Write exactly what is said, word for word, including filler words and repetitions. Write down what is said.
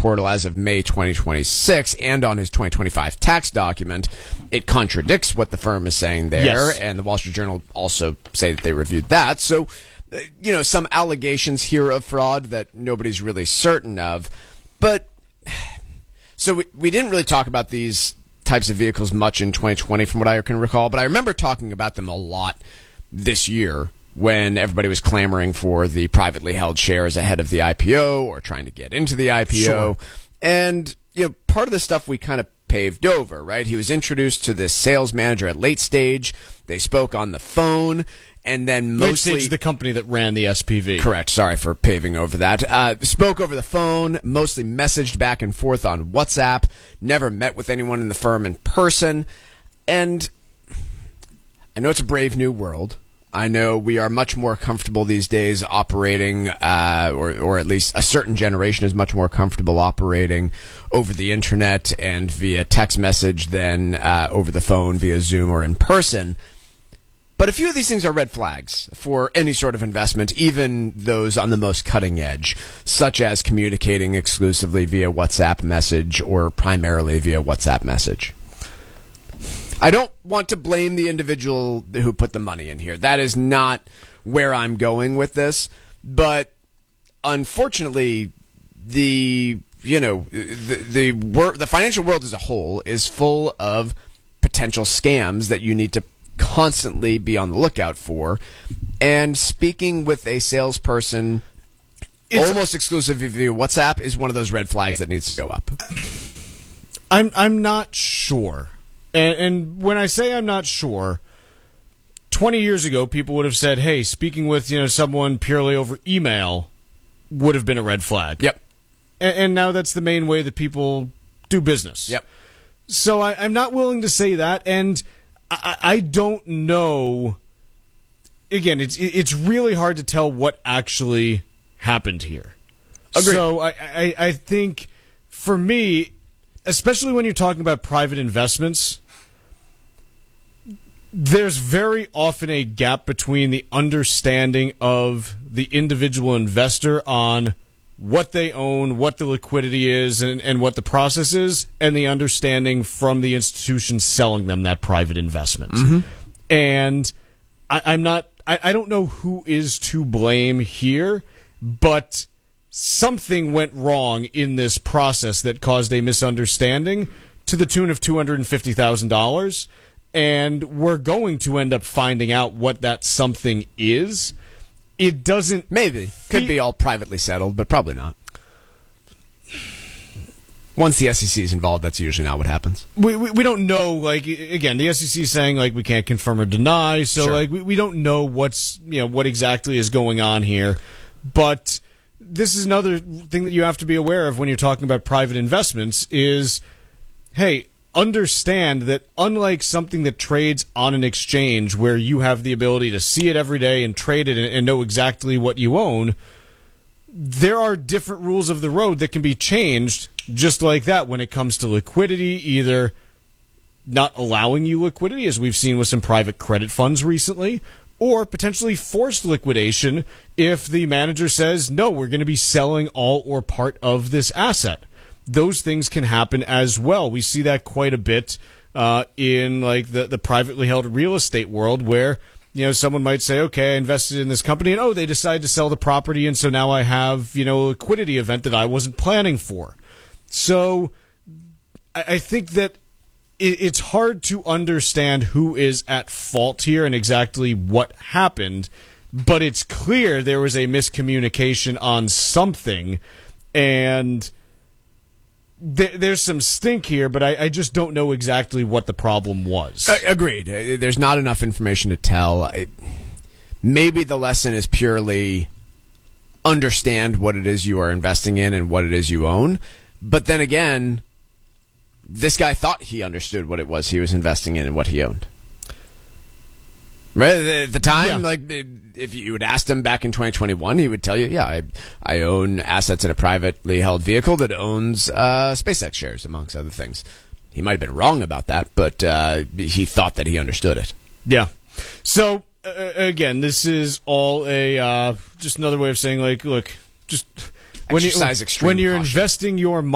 portal as of May twenty twenty-six and on his twenty twenty-five tax document. It contradicts what the firm is saying there, yes. and the Wall Street Journal also say that they reviewed that. So, uh, you know, some allegations here of fraud that nobody's really certain of. But, so we, we didn't really talk about these types of vehicles much in twenty twenty from what I can recall, but I remember talking about them a lot this year when everybody was clamoring for the privately held shares ahead of the I P O or trying to get into the I P O. Sure. And, you know, part of the stuff we kind of paved over, right? He was introduced to this sales manager at late stage. They spoke on the phone, and then mostly... Late stage, the company that ran the S P V. Correct. Sorry for paving over that. Uh, spoke over the phone, mostly messaged back and forth on WhatsApp, never met with anyone in the firm in person. And I know it's a brave new world. I know we are much more comfortable these days operating, uh, or, or at least a certain generation is much more comfortable operating over the internet and via text message than uh, over the phone, via Zoom or in person. But a few of these things are red flags for any sort of investment, even those on the most cutting edge, such as communicating exclusively via WhatsApp message or primarily via WhatsApp message. I don't want to blame the individual who put the money in here. That is not where I'm going with this. But unfortunately, the you know the the, wor- the financial world as a whole is full of potential scams that you need to constantly be on the lookout for. And speaking with a salesperson it's, almost exclusively via WhatsApp is one of those red flags that needs to go up. I'm I'm not sure. And, and when I say I'm not sure, twenty years ago, people would have said, hey, speaking with you know someone purely over email would have been a red flag. Yep. And, and now that's the main way that people do business. Yep. So I, I'm not willing to say that, and I, I don't know. Again, it's it's really hard to tell what actually happened here. Agreed. So I, I, I think, for me, especially when you're talking about private investments, there's very often a gap between the understanding of the individual investor on what they own, what the liquidity is, and, and what the process is, and the understanding from the institution selling them that private investment. Mm-hmm. And I, I'm not, I, I don't know who is to blame here, but something went wrong in this process that caused a misunderstanding to the tune of two hundred fifty thousand dollars. And we're going to end up finding out what that something is. It doesn't... Maybe. Could be all privately settled, but probably not. Once the S E C is involved, that's usually not what happens. We we, we don't know, like, again, the S E C is saying, like, we can't confirm or deny, so, Sure. like, we, we don't know what's, you know, what exactly is going on here. But this is another thing that you have to be aware of when you're talking about private investments is, hey, understand that unlike something that trades on an exchange where you have the ability to see it every day and trade it and, and know exactly what you own, there are different rules of the road that can be changed just like that when it comes to liquidity, either not allowing you liquidity, as we've seen with some private credit funds recently, or potentially forced liquidation if the manager says, no, we're going to be selling all or part of this asset. Those things can happen as well. We see that quite a bit uh, in like the, the privately held real estate world where, you know, someone might say, okay, I invested in this company and, oh, they decided to sell the property. And so now I have, you know, a liquidity event that I wasn't planning for. So I, I think that it, it's hard to understand who is at fault here and exactly what happened. But it's clear there was a miscommunication on something. And there's some stink here, but I, I just don't know exactly what the problem was. Uh, agreed. Uh, There's not enough information to tell. It, maybe the lesson is purely understand what it is you are investing in and what it is you own. But then again, this guy thought he understood what it was he was investing in and what he owned. Right at the time, Yeah. like if you had asked him back in twenty twenty-one, he would tell you, "Yeah, I, I own assets in a privately held vehicle that owns uh, SpaceX shares, amongst other things." He might have been wrong about that, but uh, he thought that he understood it. Yeah. So uh, again, this is all a uh, just another way of saying, like, look, just when you Exercise extreme when you're caution. investing your money.